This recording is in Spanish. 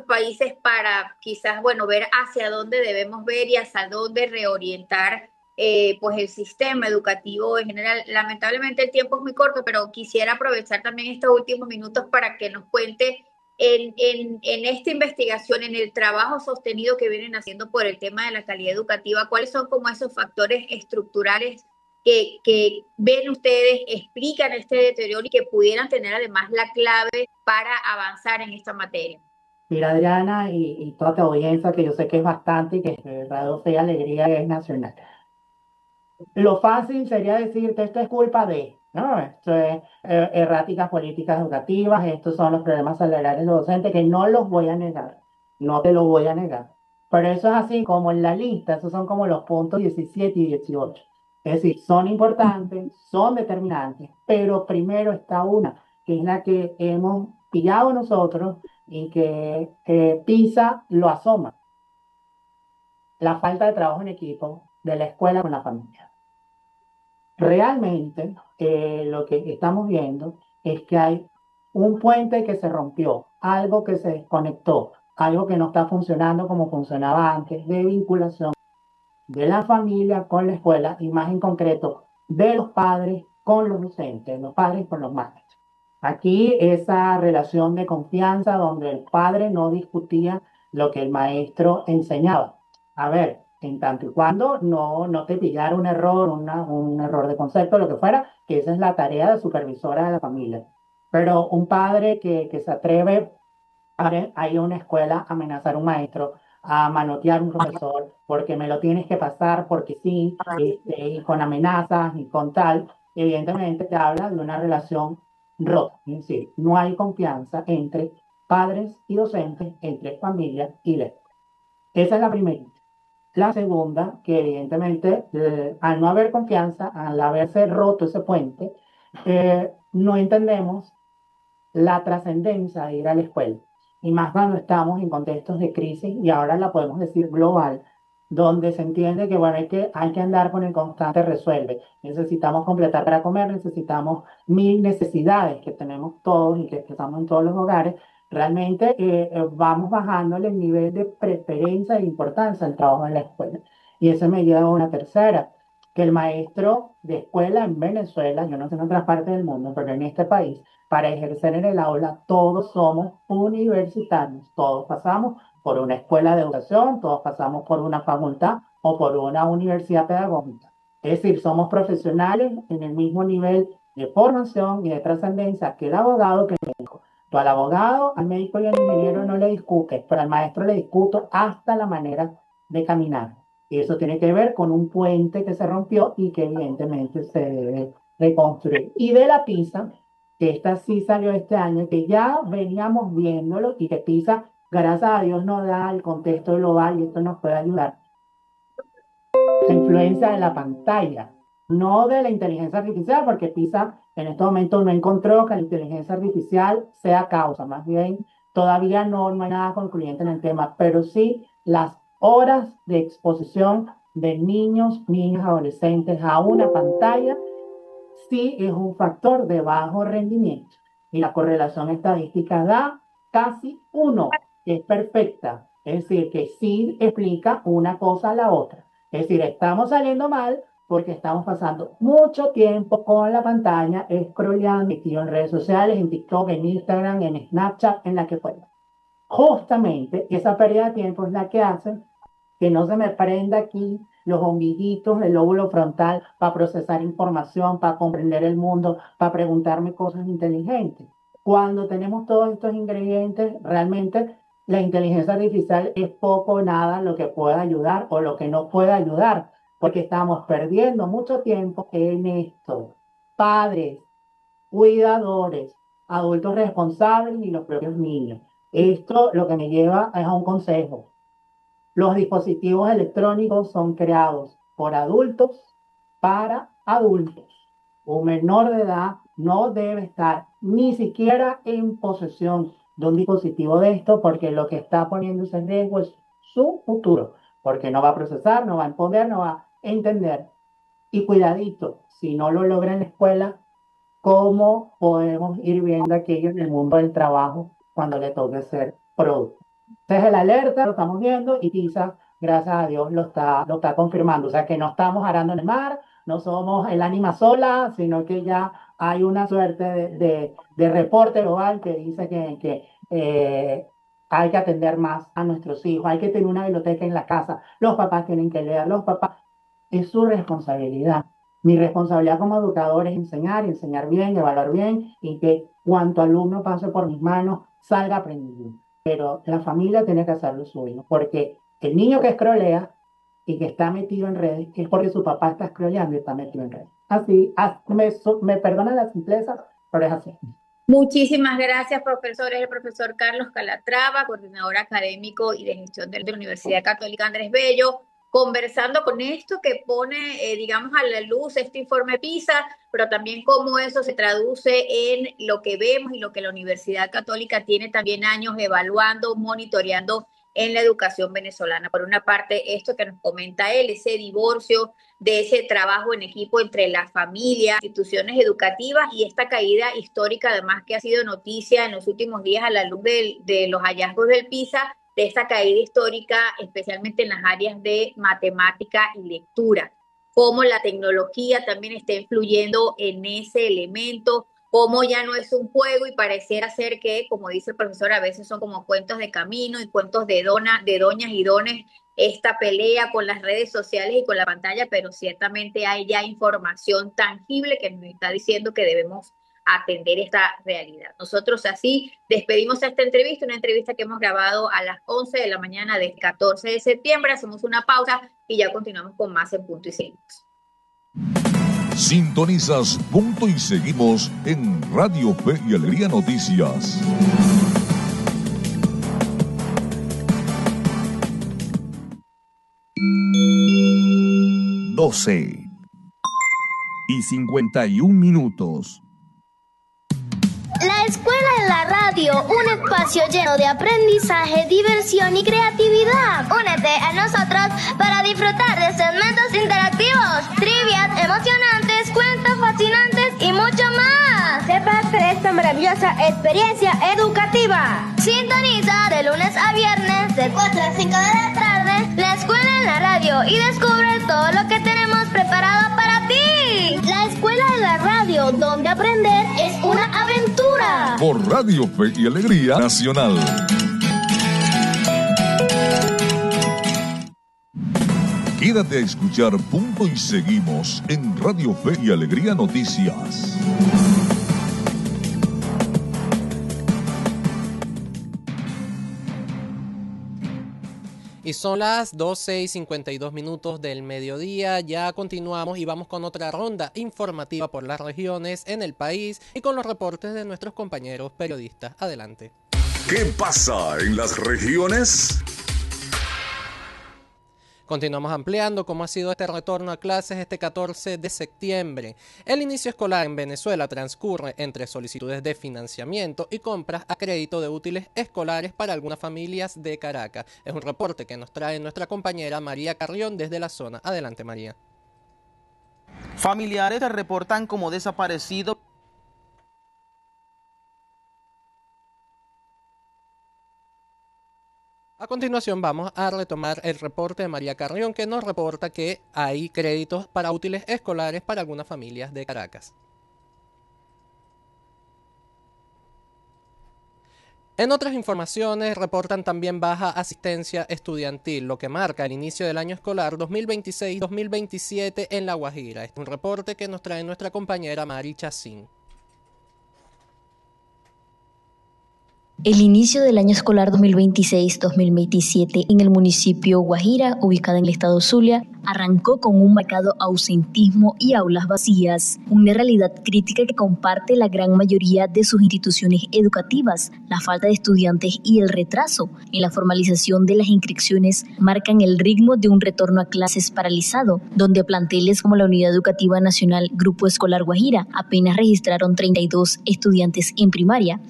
países para quizás, bueno, ver hacia dónde debemos ver y hacia dónde reorientar pues el sistema educativo en general. Lamentablemente el tiempo es muy corto, pero quisiera aprovechar también estos últimos minutos para que nos cuente en esta investigación, en el trabajo sostenido que vienen haciendo por el tema de la calidad educativa, cuáles son como esos factores estructurales que ven ustedes, explican este deterioro y que pudieran tener además la clave para avanzar en esta materia. Mira, Adriana, y toda tu audiencia, que yo sé que es bastante y que de verdad Fe y Alegría es nacional. Lo fácil sería decirte, esto es culpa de, ¿no? Esto es erráticas políticas educativas, estos son los problemas salariales de los docentes, que no los voy a negar, no te lo voy a negar. Pero eso es así como en la lista, esos son como los puntos 17 y 18. Es decir, son importantes, son determinantes, pero primero está una, que es la que hemos pillado nosotros y que PISA lo asoma, la falta de trabajo en equipo de la escuela con la familia. Realmente, lo que estamos viendo es que hay un puente que se rompió, algo que se desconectó, algo que no está funcionando como funcionaba antes, de vinculación de la familia con la escuela y más en concreto de los padres con los docentes, los padres con los maestros. Aquí esa relación de confianza donde el padre no discutía lo que el maestro enseñaba. A ver, en tanto y cuando no te pillara un error, un error de concepto, lo que fuera, que esa es la tarea de supervisora de la familia. Pero un padre que se atreve a ir a una escuela a amenazar a un maestro, a manotear a un profesor, porque me lo tienes que pasar, porque sí, y con amenazas y con tal, evidentemente te habla de una relación rota. Es decir, no hay confianza entre padres y docentes, entre familia y la escuela. Esa es la primera. La segunda, que evidentemente, al no haber confianza, al haberse roto ese puente, no entendemos la trascendencia de ir a la escuela. Y más cuando estamos en contextos de crisis, y ahora la podemos decir global, donde se entiende que, bueno, hay que andar con el constante resuelve. Necesitamos completar para comer, necesitamos mil necesidades que tenemos todos y que expresamos en todos los hogares. Realmente vamos bajándole el nivel de preferencia e importancia al trabajo en la escuela. Y eso me lleva a una tercera, que el maestro de escuela en Venezuela, yo no sé en otras partes del mundo, pero en este país, para ejercer en el aula, todos somos universitarios, todos pasamos por una escuela de educación, todos pasamos por una facultad o por una universidad pedagógica. Es decir, somos profesionales en el mismo nivel de formación y de trascendencia que el abogado que el médico. Tú al abogado, al médico y al ingeniero no le discutes, pero al maestro le discuto hasta la manera de caminar. Y eso tiene que ver con un puente que se rompió y que evidentemente se debe reconstruir. Y de la PISA, que esta sí salió este año, que ya veníamos viéndolo y que PISA, gracias a Dios, nos da el contexto global y esto nos puede ayudar. La influencia de la pantalla, no de la inteligencia artificial, porque PISA en este momento no encontró que la inteligencia artificial sea causa, más bien todavía no hay nada concluyente en el tema, pero sí las horas de exposición de niños, niñas, adolescentes a una pantalla sí es un factor de bajo rendimiento. Y la correlación estadística da casi uno, que es perfecta. Es decir, que sí explica una cosa a la otra. Es decir, estamos saliendo mal porque estamos pasando mucho tiempo con la pantalla, scrolleando, metido en redes sociales, en TikTok, en Instagram, en Snapchat, en la que fuera. Justamente esa pérdida de tiempo es la que hace que no se me prenda aquí los ombliguitos del lóbulo frontal para procesar información, para comprender el mundo, para preguntarme cosas inteligentes. Cuando tenemos todos estos ingredientes, realmente la inteligencia artificial es poco o nada lo que puede ayudar o lo que no puede ayudar, porque estamos perdiendo mucho tiempo en esto. Padres, cuidadores, adultos responsables y los propios niños. Esto lo que me lleva es a un consejo. Los dispositivos electrónicos son creados por adultos para adultos. Un menor de edad no debe estar ni siquiera en posesión de un dispositivo de esto porque lo que está poniéndose en riesgo es su futuro, porque no va a procesar, no va a entender, no va a entender. Y cuidadito, si no lo logra en la escuela, ¿cómo podemos ir viendo aquello en el mundo del trabajo cuando le toque ser producto? Ese es el alerta, lo estamos viendo y PISA, gracias a Dios, lo está confirmando. O sea, que no estamos arando en el mar, no somos el ánima sola, sino que ya hay una suerte de reporte global que dice que hay que atender más a nuestros hijos, hay que tener una biblioteca en la casa, los papás tienen que leer, los papás, es su responsabilidad. Mi responsabilidad como educador es enseñar, enseñar bien, evaluar bien y que cuanto alumno pase por mis manos salga aprendido. Pero la familia tiene que hacer lo suyo, porque el niño que escrolea y que está metido en redes es porque su papá está scrolleando y está metido en redes. Así, me perdona la simpleza, pero es así. Muchísimas gracias, profesor. Es el profesor Carlos Calatrava, coordinador académico y de gestión de la Universidad Católica Andrés Bello, conversando con esto que pone, digamos, a la luz este informe PISA, pero también cómo eso se traduce en lo que vemos y lo que la Universidad Católica tiene también años evaluando, monitoreando en la educación venezolana. Por una parte, esto que nos comenta él, ese divorcio de ese trabajo en equipo entre las familias, instituciones educativas y esta caída histórica, además que ha sido noticia en los últimos días a la luz de los hallazgos del PISA, de esta caída histórica, especialmente en las áreas de matemática y lectura. Cómo la tecnología también está influyendo en ese elemento, cómo ya no es un juego y pareciera ser que, como dice el profesor, a veces son como cuentos de camino y cuentos de doñas y dones, esta pelea con las redes sociales y con la pantalla, pero ciertamente hay ya información tangible que nos está diciendo que debemos atender esta realidad. Nosotros así despedimos esta entrevista, una entrevista que hemos grabado a las 11 de la mañana del 14 de septiembre, hacemos una pausa y ya continuamos con más en Punto y Seguimos. Sintonizas Punto y Seguimos en Radio Fe y Alegría Noticias. 12:51. La escuela en la radio, un espacio lleno de aprendizaje, diversión y creatividad. Únete a nosotros para disfrutar de segmentos interactivos, trivias emocionantes, cuentos fascinantes y mucho más. Sé parte de esta maravillosa experiencia educativa. Sintoniza de lunes a viernes de 4 a 5 de la tarde la escuela en la radio y descubre todo lo que tenemos preparado para ti. La escuela en la radio, donde aprender es una aventura. Por Radio Fe y Alegría Nacional. Quédate a escuchar Punto y Seguimos en Radio Fe y Alegría Noticias. Y son las 12:52 del mediodía, ya continuamos y vamos con otra ronda informativa por las regiones en el país y con los reportes de nuestros compañeros periodistas. Adelante. ¿Qué pasa en las regiones? Continuamos ampliando cómo ha sido este retorno a clases este 14 de septiembre. El inicio escolar en Venezuela transcurre entre solicitudes de financiamiento y compras a crédito de útiles escolares para algunas familias de Caracas. Es un reporte que nos trae nuestra compañera María Carrión desde la zona. Adelante, María. Familiares reportan como desaparecido. A continuación vamos a retomar el reporte de María Carrión, que nos reporta que hay créditos para útiles escolares para algunas familias de Caracas. En otras informaciones reportan también baja asistencia estudiantil, lo que marca el inicio del año escolar 2026-2027 en La Guajira. Este es un reporte que nos trae nuestra compañera Mari Chacín. El inicio del año escolar 2026-2027 en el municipio Guajira, ubicado en el estado Zulia, arrancó con un marcado ausentismo y aulas vacías, una realidad crítica que comparte la gran mayoría de sus instituciones educativas. La falta de estudiantes y el retraso en la formalización de las inscripciones marcan el ritmo de un retorno a clases paralizado, donde planteles como la Unidad Educativa Nacional Grupo Escolar Guajira apenas registraron 32 estudiantes en primaria,